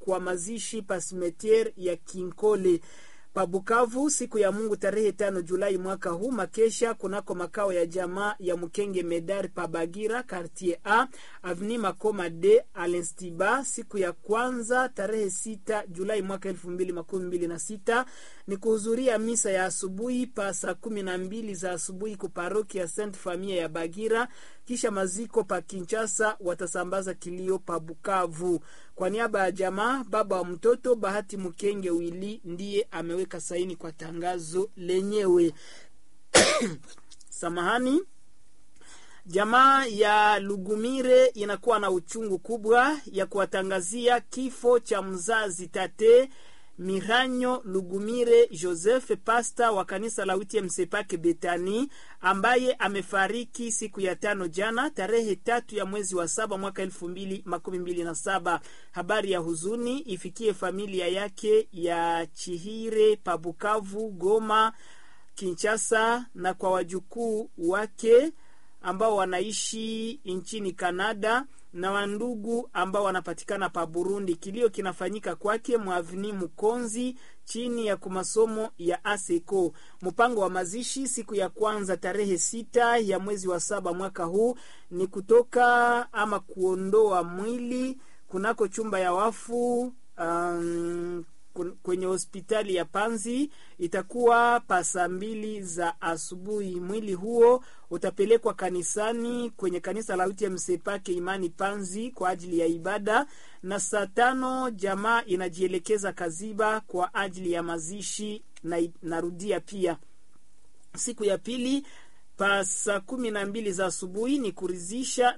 kwa mazishi pa cimetière ya Kinkole pa Bukavu siku ya Mungu tarehe 5 Julai mwaka huu. Makesha kunako makao ya jamaa ya Mukenge Medar pa Bagira quartier A avenue Makoma D Alenstiba siku ya kwanza tarehe 6 Julai mwaka 2026 ni kuhudhuria misa ya asubuhi pa saa 12 za asubuhi ku paroki ya Sainte Famille ya Bagira, kisha maziko pa Kinshasa watasambaza kilio pa Bukavu. Kwa niaba ya jamaa, baba wa mtoto Bahati Mukenge Wili ndiye ameweka saini kwa tangazo lenyewe. Samahani. Jamaa ya Lugumire inakuwa na uchungu kubwa ya kuwatangazia kifo cha mzazi tate Miranyo Lugumire Joseph, pasta wa kanisa la UTM Sepake Betani, ambaye amefariki siku ya 5 jana tarehe 3 ya mwezi wa 7 mwaka 2027. Habari ya huzuni ifikie familia yake ya Chihire Pabukavu, Goma, Kinshasa na kwa wajukuu wake ambao wanaishi nchini Canada na wandugu ambao wanapatikana pa Burundi. Kilio kinafanyika kwake Mwavini Mukonzi chini ya kumasomo ya ASECO. Mpango wa mazishi siku ya kwanza tarehe 6 ya mwezi wa 7 mwaka huu ni kutoka ama kuondoa mwili kunako chumba ya wafu kwenye hospitali ya Panzi. Itakuwa pasa 2 za asubuhi. Mwili huo utapelekwa kanisani kwenye kanisa la UTM Sepake Imani Panzi kwa ajili ya ibada, na saa 5 jamaa inajielekeza Kaziba kwa ajili ya mazishi na narudia pia. Siku ya pili pasa 12 za asubuhi ni kurizisha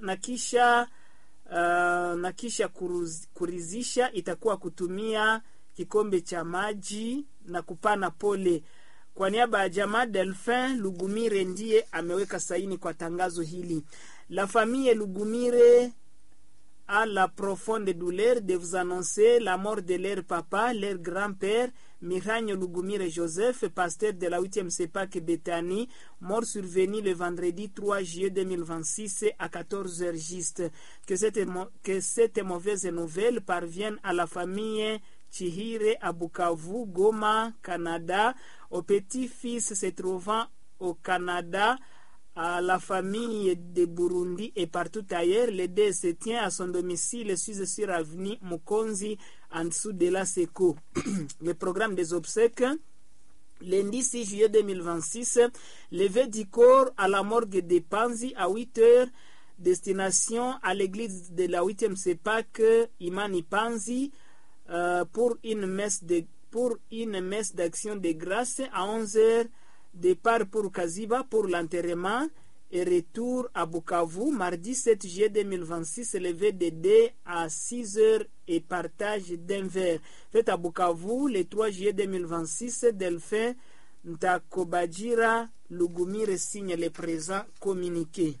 na kisha kurizisha itakuwa kutumia kikombe cha maji na kupana pole. Kwa niaba ya jamaa, Delphin Lugumire ndiye ameweka saini kwa tangazo hili. La famille Lugumire a la profonde douleur de vous annoncer la mort de leur papa, leur grand-père, Miranyo Lugumire Joseph, pasteur de la 8e Sepake Betani, mort survenu le vendredi 3 juillet 2026 à 14h juste. Que cette mauvaise nouvelle parvienne à la famille Chihire à Bukavu, Goma, Canada, au petit-fils se trouvant au Canada, à la famille de Burundi et partout ailleurs. Le dé se tient à son domicile sur avenue Mukonzi en dessous de la SECO. Le programme des obsèques: lundi 6 juillet 2026, levée du corps à la morgue de Panzi à 8h, destination à l'église de la 8e Sepake Imani Panzi, pour une messe d'action de grâce à 11h, départ pour Kaziba pour l'enterrement et retour à Bukavu mardi 7 juillet 2026, levé de dés à 6h et partage d'un verre. Fait à Bukavu le 3 juillet 2026, Delphin Ntakobajira Lugumire signe le présent communiqué.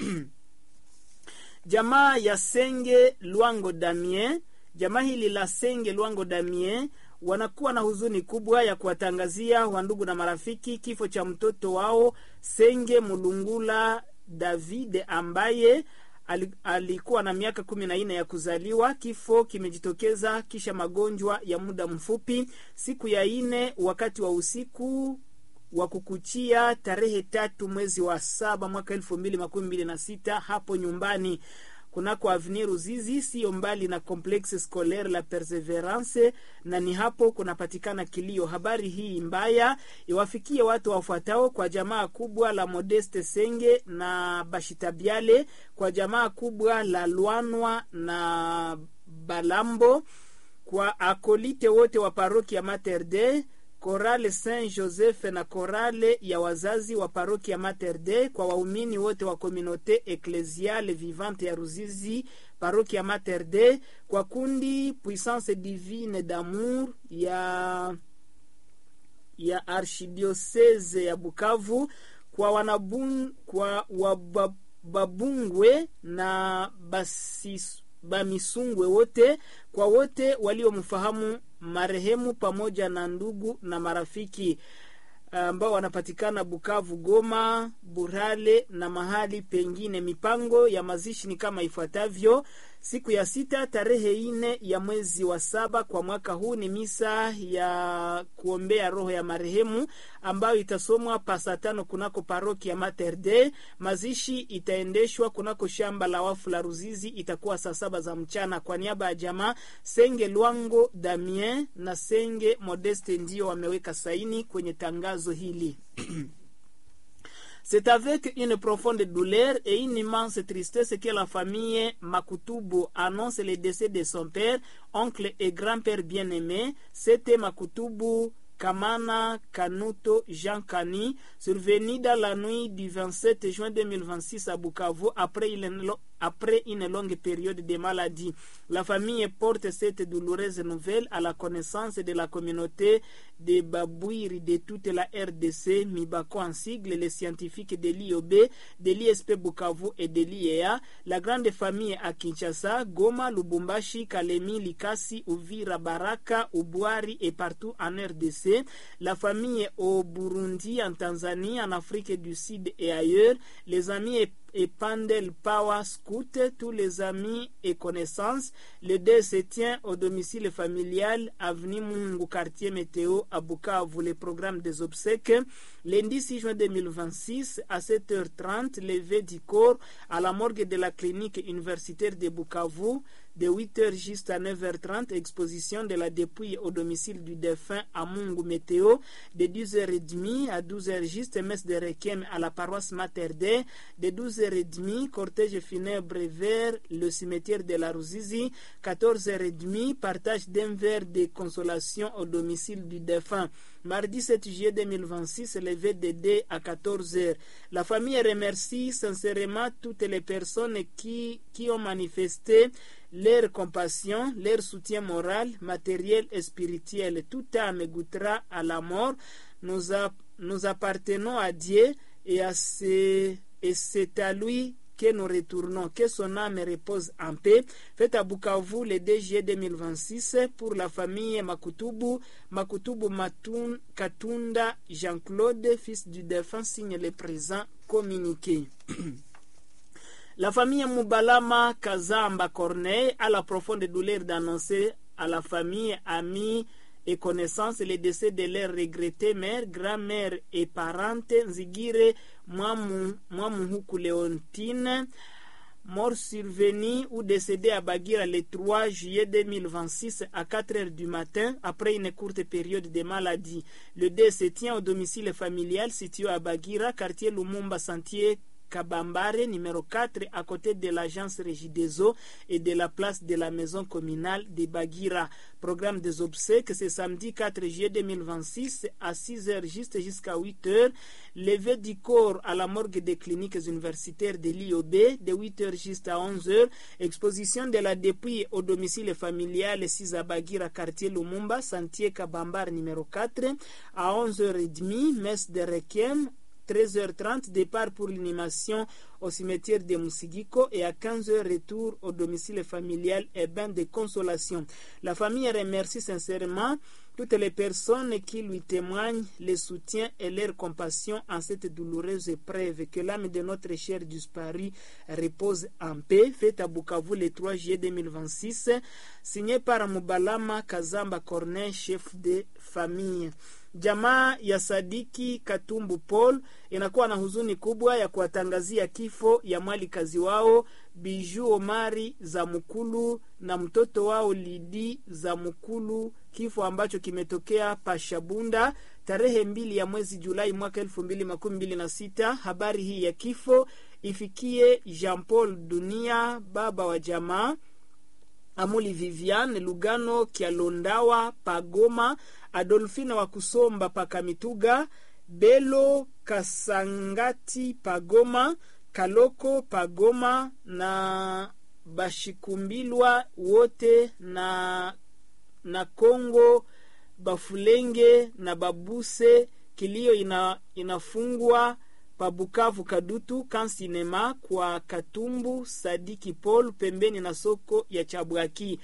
Jamaa ya Senge Luango Damien. Jamaa hili la Senge Luango Damien wanakuwa na huzuni kubwa ya kuwatangazia wandugu na marafiki kifo cha mtoto wao Senge Mulungula David ambaye alikuwa na miaka 14 ya kuzaliwa. Kifo kimejitokeza kisha magonjwa ya muda mfupi siku ya 4 wakati wa usiku wa kukuchia tarehe 3 mwezi wa 7 mwaka 2026 hapo nyumbani kunako avenue Ruzizi, sio mbali na complexe scolaire la Perseverance, na ni hapo kunapatikana kilio. Habari hii mbaya iwafikie watu wafuatao: kwa jamaa kubwa la Modeste Senge na Bashitabiale, kwa jamaa kubwa la Luanwa na Balambo, kwa akolite wote wa paroki ya Mater Dei, Korale Saint Joseph na korale ya wazazi wa paroki ya Mater Dei, kwa waumini wote wa communauté ecclésiale vivante ya Ruzizi paroki ya Mater Dei, kwa kundi Puissance Divine d'Amour ya archidiocese ya Bukavu, kwa wababungwe na bamisungwe wote, kwa wote waliomfahamu marehemu pamoja na ndugu na marafiki ambao wanapatikana Bukavu, Goma, Burale na mahali pengine. Mipango ya mazishi ni kama ifuatavyo: Siku ya sita tarehe 4 ya mwezi wa 7 kwa mwaka huu ni misa ya kuombea roho ya marehemu ambayo itasomwa pasa 5 kunako paroki ya Mater Dei. Mazishi itaendeshwa kunako shamba la wafu la Ruzizi, itakuwa saa 7 za mchana. Kwa niaba ya jamaa Senge Lwango Damien na Senge Modeste ndio wameweka saini kwenye tangazo hili. C'est avec une profonde douleur et une immense tristesse que la famille Makutubu annonce le décès de son père, oncle et grand-père bien-aimé. C'était Makutubu Kamana Kanuto Jean Kani, survenu dans la nuit du 27 juin 2026 à Bukavu après une longue période de maladie. La famille porte cette douloureuse nouvelle à la connaissance de la communauté des Babouiri de toute la RDC, Mibako en sigle, les scientifiques de l'IOB, de l'ISP Bukavu et de l'IEA, la grande famille à Kinshasa, Goma, Lubumbashi, Kalemi, Likasi, Uvira, Baraka, Ubwari et partout en RDC, la famille au Burundi, en Tanzanie, en Afrique du Sud et ailleurs, les amis et Pandel Power Scout, tous les amis et connaissances. Le deuil se tient au domicile familial, avenue Mungu, quartier Météo, à Bukavu. Le programme des obsèques, lundi 6 juin 2026, à 7h30, levée du corps à la morgue de la clinique universitaire de Bukavu. De 8h jusqu'à 9h30, exposition de la dépouille au domicile du défunt à Mungu Météo. De 10h30 à 12h juste, messe de requiem à la paroisse Mater Dei. De 12h30, cortège funèbre vers le cimetière de la Ruzizi. 14h30, partage d'un verre de consolation au domicile du défunt. Mardi 7 juillet 2026, levé de dés à 14h. La famille remercie sincèrement toutes les personnes qui ont manifesté leur compassion, leur soutien moral, matériel et spirituel. Toute âme goûtera à la mort. Nous appartenons à Dieu et c'est à lui que nous retournons. Que son âme repose en paix. Faites à Bukavu le 2 juillet 2026 pour la famille Makutubu Katunda Jean-Claude, fils du défunt, signe le présent communiqué. La famille Mubalama Kazamba Corneille a la profonde douleur d'annoncer à la famille, amis et connaissances le décès de leur regrettée mère, grand-mère et parente Nzigire Mwamuhuku Léontine, mort survenue ou décédée à Bagira le 3 juillet 2026 à 4h du matin après une courte période de maladie. Le décès se tient au domicile familial situé à Bagira, quartier Lumumba, sentier Kabambare, numéro 4, à côté de l'agence Regideso et de la place de la maison communale de Bagira. Programme des obsèques, c'est samedi 4 juillet 2026 à 6h juste jusqu'à 8h. Levée du corps à la morgue des cliniques universitaires de l'IOB de 8h juste à 11h. Exposition de la dépouille au domicile familial 6 à Bagira, quartier Lumumba, sentier Kabambare, numéro 4, à 11h30. Messe de requiem. 13h30, départ pour l'inhumation au cimetière de Musigiko et à 15h, retour au domicile familial et bain de consolation. La famille remercie sincèrement toutes les personnes qui lui témoignent le soutien et leur compassion en cette douloureuse épreuve. Que l'âme de notre cher disparu repose en paix. Fête à Bukavu le 3 juillet 2026, signé par Mubalama Kazamba Corneille, chef de famille. Jamaa ya Sadiki Katumbu Paul inakuwa na huzuni kubwa ya kuwatangazia kifo ya mwali kazi wao Biju Omari za Mukulu na mtoto wao Lidi za Mukulu, kifo ambacho kimetokea Pashabunda tarehe 2 ya mwezi Julai mwaka 2026. Habari hii ya kifo ifikie Jean Paul Dunia, baba wa jamaa, Amuli Viviane Lugano Kialondawa Pagoma, Adolfina wa Kusomba Pakamituga, Belo Kasangati Pagoma, Kaloko Pagoma na Bashikumbilwa wote na Kongo Bafulenge na Babuse. Kilio inafungwa pa Bukavu Kadutu Kansinema kwa Katumbu Sadiki Paul pembeni na soko ya Chabwaki.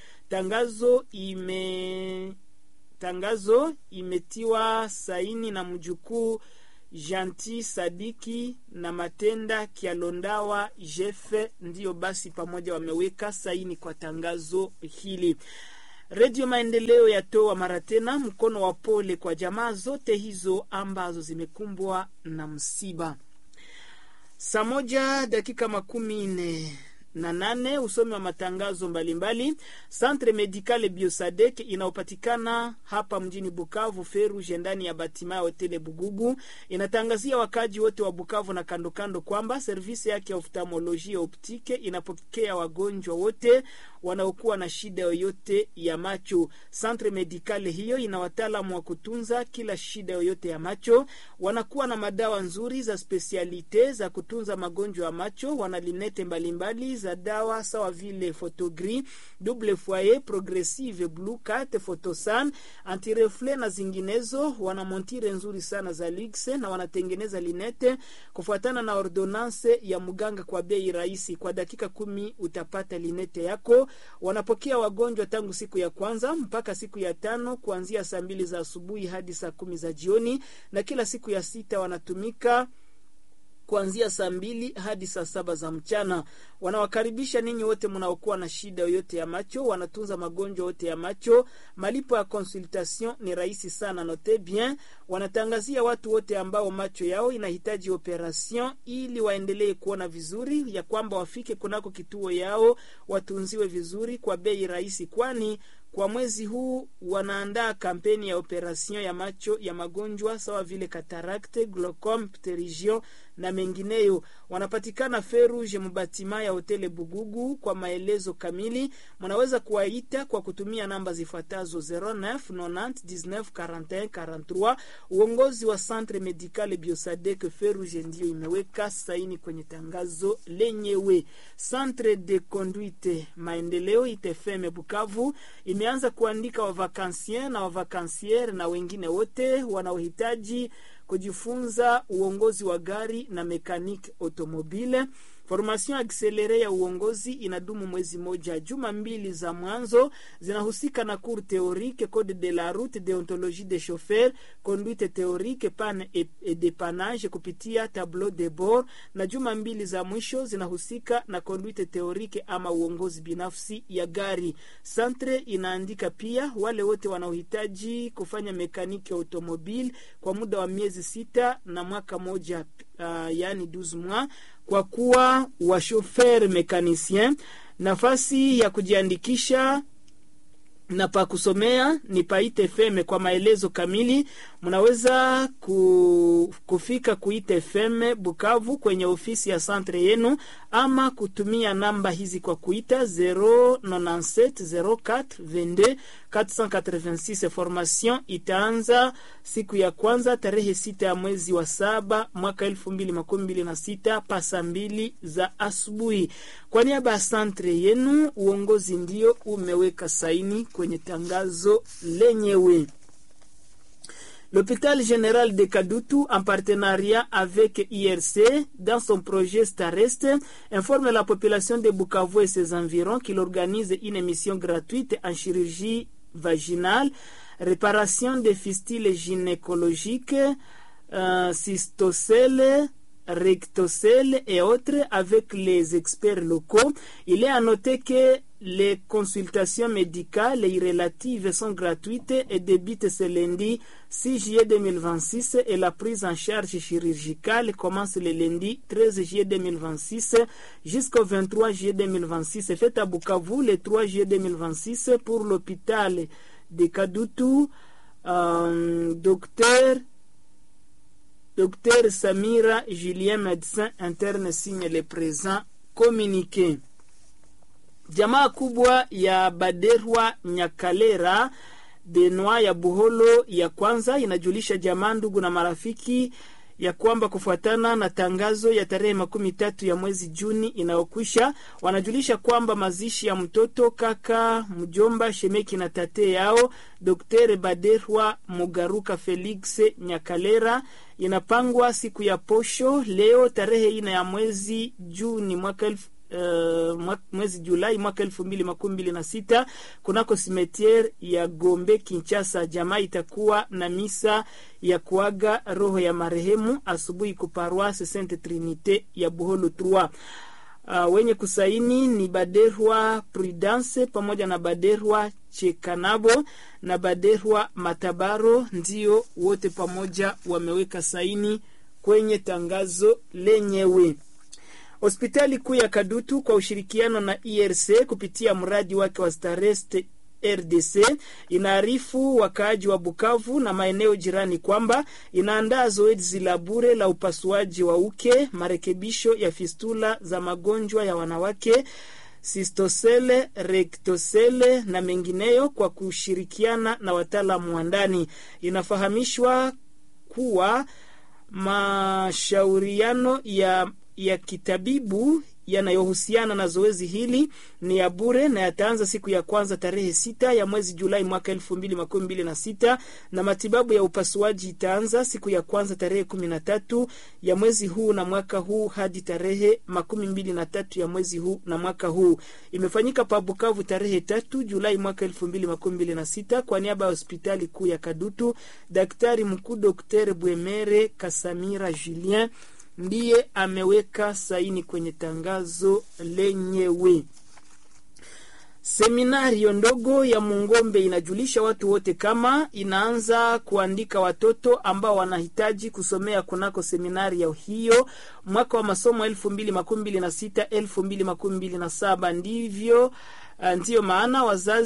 Tangazo imetiwa saini na mjukuu Janti Sadiki na Matenda Kialondawa Jefe ndio basi pamoja wameweka saini kwa tangazo hili. Radio Maendeleo yatoa mara tena mkono wa pole kwa jamaa zote hizo ambazo zimekumbwa na msiba. 1:48 usomi wa matangazo mbalimbali. Centre Medical Biosadek inaopatikana hapa mjini Bukavu Ferouge ndani ya batima ya Hotel Bugugu inatangazia wakaji wote wa Bukavu na kando kando kwamba servisi yake ya oftalmolojia optike inapokea wagonjwa wote wanaokuwa na shida yoyote ya macho. Centre Medical hiyo ina wataalamu wa kutunza kila shida yoyote ya macho. Wanakuwa na madawa nzuri za specialite za kutunza magonjwa ya macho, wana linete mbalimbali za dawa sawa vile Photogris, Double Foyer, Progressive, Blue Cat, Photosan, Antireflet na zinginezo. Wana montire nzuri sana za luxe na wanatengeneza linete kufuatana na ordonance ya muganga kwa bei rahisi. Kwa dakika 10 utapata linete yako. Wanapokea wagonjwa tangu siku ya kwanza mpaka siku ya 5 kuanzia saa 2 za asubuhi hadi saa 10 za jioni, na kila siku ya 6 wanatumika kuanzia saa 2 hadi saa 7 za mchana. Wanawakaribisha ninyi wote mnaokuwa na shida yoyote ya macho. Wanatunza magonjwa yote ya macho. Malipo ya consultation ni rahisi sana, note bien. Wanatangazia watu wote ambao macho yao inahitaji operation ili waendelee kuona vizuri ya kwamba wafike kunako kituo yao watunziwe vizuri kwa bei rahisi, kwani kwa mwezi huu wanaandaa kampeni ya operation ya macho ya magonjwa sawa vile cataracte, glaucome, pterygium na mengineyo. Wanapatikana Ferouge mbatima ya Hotel Bugugu. Kwa maelezo kamili mnaweza kuwaita kwa kutumia namba zifuatazo 09 90 19 41 43. Uongozi wa Centre Medical Biosadek Ferouge ndio imeweka saini kwenye tangazo lenyewe. Centre de Conduite Maendeleo ITFM Bukavu imeanza kuandika wavakansier na wavakansiere na wengine wote wanaohitaji kujifunza uongozi wa gari na mekanique automobile. Formation accélérée ya uongozi inadumu mwezi moja. Juma 2 za mwanzo zinahusika na cours théorique, code de la route, déontologie des chauffeurs, conduite théorique, panne et dépannage kupitia tableau de bord, na juma 2 za mwisho zinahusika na conduite théorique ama uongozi binafsi ya gari. Centre inaandika pia wale wote wanaohitaji kufanya mekaniki automobile kwa muda wa miezi 6 na mwaka moja, yani 12 mois, kwa kuwa wa chauffeur mécanicien. Nafasi ya kujiandikisha na pa kusomea ni pa ITFM. Kwa maelezo kamili mnaweza kufika ku ITFM Bukavu kwenye ofisi ya centre yenu ama kutumia namba hizi kwa kuita 097 04 22 486. Formation itaanza siku ya kwanza tarehe 6 ya mwezi wa 7 mwaka 2026 pasa 2 za asubuhi. Kwa niaba ya centre yenu uongozi ndio umeweka saini kwenye tangazo lenyewe. L'hôpital général de Kadutu, en partenariat avec IRC, dans son projet Starest, informe la population de Bukavu et ses environs qu'il organise une émission gratuite en chirurgie vaginale, réparation des fistules gynécologiques, cystocèles, rectocèles et autres avec les experts locaux. Il est à noter que les consultations médicales et relatives sont gratuites et débutent ce lundi 6 juillet 2026 et la prise en charge chirurgicale commence le lundi 13 juillet 2026 jusqu'au 23 juillet 2026. Fait à Bukavu le 3 juillet 2026 pour l'hôpital de Kadutu. Docteur Samira Julien, médecin interne, signe le présent communiqué. Jamaa kubwa ya Baderwa Nyakalera Denwa ya Buholo ya kwanza inajulisha jamaa, ndugu na marafiki ya kwamba kufuatana na tangazo ya tarehe 13 ya mwezi Juni inayokwisha, wanajulisha kwamba mazishi ya mtoto, kaka, mjomba, shemeki na tate yao Dr. Baderwa Mugaruka Felix Nyakalera inapangwa siku ya posho leo tarehe 4 ya mwezi Juni mwaka mwezi Julai mwaka 2026 kunako cimetière ya Gombe Kinshasa. Jamaa itakuwa na misa ya kuaga roho ya marehemu asubuhi ku paroisse Sainte Trinité ya Buholo 3. Wenye kusaini ni Baderwa Prudence pamoja na Baderwa Chekanabo na Baderwa Matabaro, ndio wote pamoja wameweka saini kwenye tangazo lenyewe. Hospitali kuu ya Kadutu kwa ushirikiano na IRC kupitia mradi wake wa Starest RDC inaarifu wakaaji wa Bukavu na maeneo jirani kwamba inaandaa zoezi la bure la upasuaji wa uke, marekebisho ya fistula za magonjwa ya wanawake, sistosele, rektosele na mengineyo kwa kushirikiana na wataalamu wa ndani. Inafahamishwa kuwa mashauriano ya kitabibu yanayohusiana na zoezi hili ni ya bure na yataanza siku ya kwanza tarehe 6 ya mwezi Julai mwaka 2026 na matibabu ya upasuaji itaanza siku ya kwanza tarehe 13 ya mwezi huu na mwaka huu hadi tarehe 23 ya mwezi huu na mwaka huu. Imefanyika pa Bukavu tarehe 3 Julai mwaka 2026 kwa niaba ya hospitali kuu ya Kadutu. Daktari mkuu Dr. Bwemere Kasamira Julien ndiye ameweka saini kwenye tangazo lenyewe. Seminari ndogo ya Mungombe inajulisha watu wote kama inaanza kuandika watoto ambao wanahitaji kusomea kunako seminari ya hiyo mwaka wa masomo 2026-2027. Ndivyo maana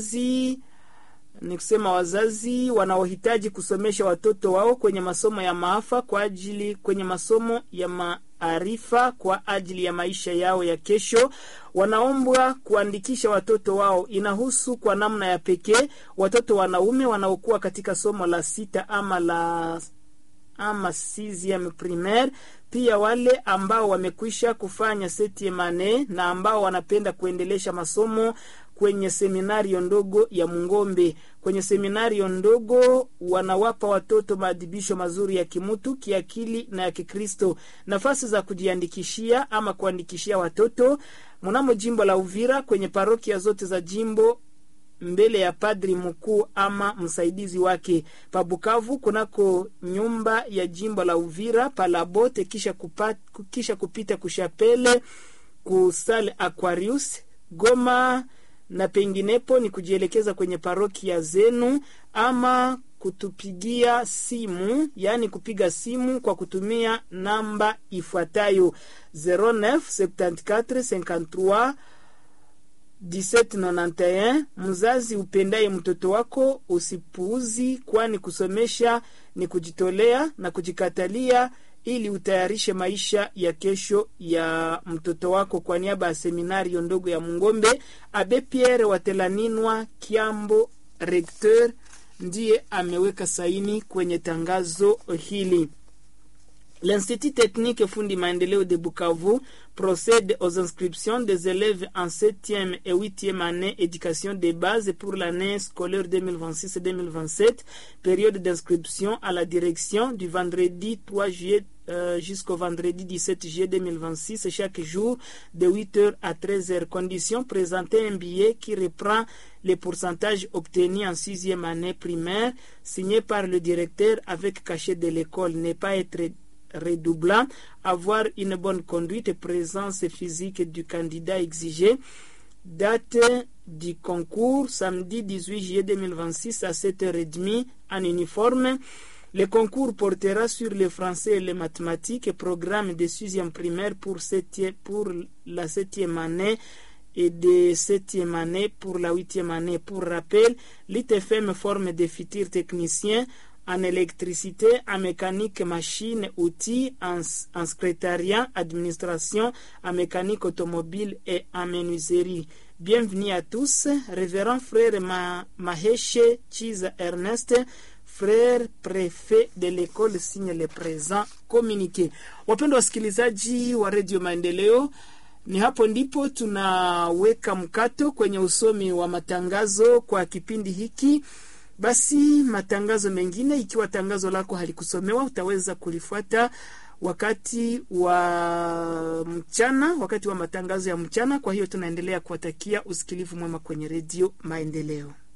wazazi wanaohitaji kusomesha watoto wao kwenye masomo ya maafa kwenye masomo ya maarifa kwa ajili ya maisha yao ya kesho wanaombwa kuandikisha watoto wao. Inahusu kwa namna ya pekee watoto wanaume wanaokuwa katika somo la 6 ama 6e primaire, pia wale ambao wamekwisha kufanya 7e annee na ambao wanapenda kuendelesha masomo kwenye seminari ndogo ya Mungombe. Kwenye seminari ndogo wanawapa watoto maadibisho mazuri ya kimutu, kiakili na ya Kikristo. Nafasi za kujiandikishia ama kuandikishia watoto mnamo jimbo la Uvira kwenye parokia zote za jimbo mbele ya padri mkuu ama msaidizi wake. Pa Bukavu kunako nyumba ya jimbo la Uvira Palabote, kisha kupita kushapele kusale Aquarius Goma na penginepo ni kujielekeza kwenye parokia zenu ama kutupigia simu, yani kupiga simu kwa kutumia namba ifuatayo 097453 1791. Mzazi upendaye mtoto wako usipuuzi, kwani kusomesha ni kujitolea na kujikatalia ili utayarishe maisha ya kesho ya mtoto wako. Kwa niaba ya seminari ndogo ya Mungombe, Abe Pierre Watelaninwa Kiambo recteur ndiye ameweka saini kwenye tangazo hili. L'Institut technique Fundi Maendeleo de Bukavu procède aux inscriptions des élèves en 7e et 8e année éducation de base pour l'année scolaire 2026-2027. Période d'inscription à la direction du vendredi 3 juillet jusqu'au vendredi 17 juillet 2026, chaque jour de 8h à 13h. Condition: présenter un billet qui reprend les pourcentages obtenus en 6e année primaire, signé par le directeur avec cachet de l'école, ne pas être redoublant, avoir une bonne conduite et présence physique du candidat exigé. Date du concours: samedi 18 juillet 2026 à 7h30 en uniforme. Le concours portera sur le français et les mathématiques et programme de 6e primaire pour la 7e année et de 7e année pour la 8e année. Pour rappel, l'ITFM forme des futurs techniciens en électricité, en mécanique machine, outils, en secrétariat, administration, en mécanique automobile et en menuiserie. Bienvenue à tous. Révérend frère Maheshe Chiza Ernest, frère préfet de l'école, signe le présent communiqué. Wapendwa wasikilizaji wa Radio Maendeleo, ni hapo ndipo tunaweka mkato kwenye usomi wa matangazo kwa kipindi hiki. Basi matangazo mengine, ikiwa tangazo lako halikusomewa, utaweza kulifuata wakati wa mchana, wakati wa matangazo ya mchana. Kwa hiyo tunaendelea kuwatakia usikilivu mwema kwenye redio Maendeleo.